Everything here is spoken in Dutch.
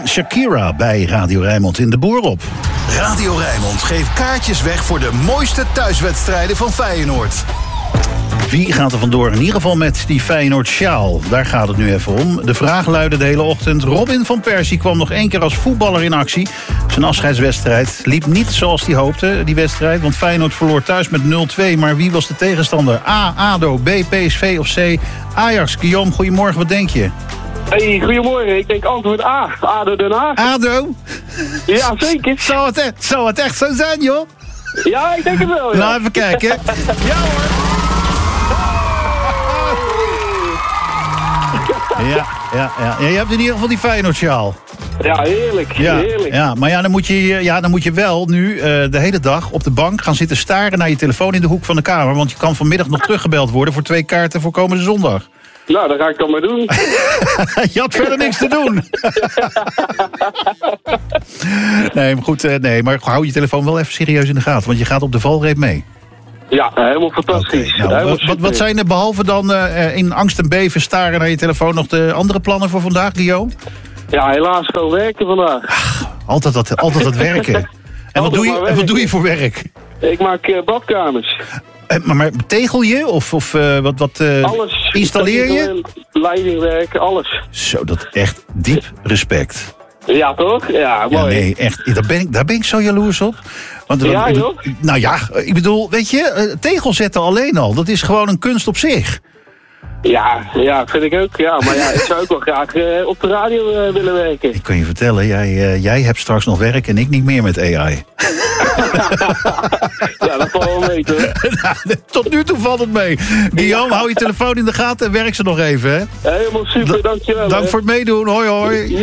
Shakira bij Radio Rijnmond in de Boer op. Radio Rijnmond geeft kaartjes weg voor de mooiste thuiswedstrijden van Feyenoord. Wie gaat er vandoor? In ieder geval met die Feyenoord-sjaal. Daar gaat het nu even om. De vraag luidde de hele ochtend. Robin van Persie kwam nog 1 keer als voetballer in actie. Zijn afscheidswedstrijd liep niet zoals hij hoopte, die wedstrijd. Want Feyenoord verloor thuis met 0-2. Maar wie was de tegenstander? A, ADO, B, PSV of C, Ajax? Guillaume, goedemorgen, wat denk je? Hey, goedemorgen. Ik denk antwoord A. ADO Den Haag. ADO? Ja, zeker. Zou het echt zo zijn, joh? Ja, ik denk het wel, ja. Nou, even kijken. Ja, hoor. Ja, je hebt in ieder geval die Feyenoord-sjaal. Ja, heerlijk. Heerlijk. Ja, maar dan moet je wel nu de hele dag op de bank gaan zitten staren naar je telefoon in de hoek van de kamer. Want je kan vanmiddag nog teruggebeld worden voor 2 kaarten voor komende zondag. Nou, dat ga ik dan maar doen. Je had verder niks te doen. Nee, maar goed. Maar hou je telefoon wel even serieus in de gaten. Want je gaat op de valreep mee. Ja, helemaal fantastisch. Okay, nou, wat zijn er behalve dan in angst en beven staren naar je telefoon nog de andere plannen voor vandaag, Guillaume? Ja, helaas gewoon werken vandaag. Ach, altijd dat werken. En wat doe je voor werk? Ik maak badkamers. Maar tegel je? Of wat alles. Installeer je? Leidingwerk, alles. Zo, dat echt diep respect. Ja, toch? Ja, mooi. Ja, nee, echt. Daar ben ik zo jaloers op. Want, ja, joh? Nou ja, ik bedoel, weet je, tegel zetten alleen al, dat is gewoon een kunst op zich. Ja, vind ik ook. Ja, maar ja, ik zou ook wel graag op de radio willen werken. Ik kan je vertellen, jij hebt straks nog werk en ik niet meer met AI. Ja, dat valt wel mee, toch? Nou, tot nu toe valt het mee. Guillaume, hou je telefoon in de gaten en werk ze nog even, hè? Helemaal super, dankjewel. Dank voor het meedoen. Hoi, hoi.